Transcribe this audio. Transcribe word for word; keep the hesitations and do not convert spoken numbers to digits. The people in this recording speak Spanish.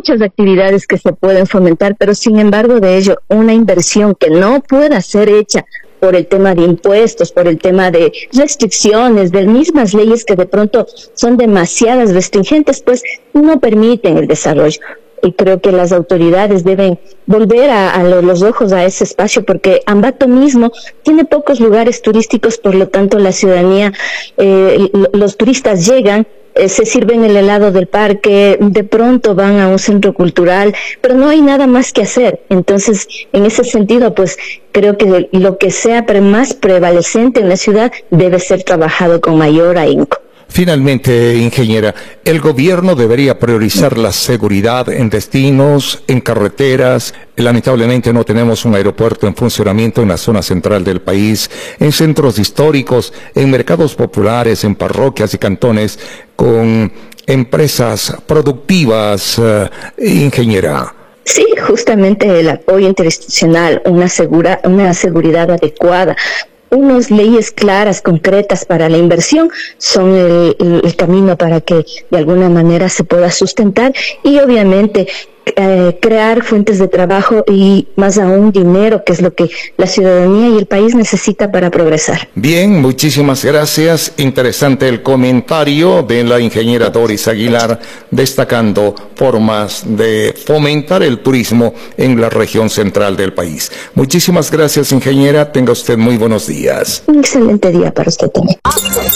muchas actividades que se pueden fomentar, pero sin embargo de ello, una inversión que no pueda ser hecha por el tema de impuestos, por el tema de restricciones, de mismas leyes que de pronto son demasiadas restringentes, pues no permiten el desarrollo. Y creo que las autoridades deben volver a, a los ojos a ese espacio, porque Ambato mismo tiene pocos lugares turísticos, por lo tanto la ciudadanía, eh, los turistas llegan, eh, se sirven el helado del parque, de pronto van a un centro cultural, pero no hay nada más que hacer. Entonces, en ese sentido, pues creo que lo que sea más prevalecente en la ciudad debe ser trabajado con mayor ahínco. Finalmente, ingeniera, el gobierno debería priorizar la seguridad en destinos, en carreteras. Lamentablemente no tenemos un aeropuerto en funcionamiento en la zona central del país, en centros históricos, en mercados populares, en parroquias y cantones, con empresas productivas, uh, ingeniera. Sí, justamente el apoyo interinstitucional, una, segura, una seguridad adecuada, unas leyes claras, concretas para la inversión son el, el, el camino para que de alguna manera se pueda sustentar y obviamente eh, crear fuentes de trabajo y más aún dinero, que es lo que la ciudadanía y el país necesita para progresar. Bien, muchísimas gracias. Interesante el comentario de la ingeniera Doris Aguilar, destacando formas de fomentar el turismo en la región central del país. Muchísimas gracias, ingeniera. Tenga usted muy buenos días. Un excelente día para usted también.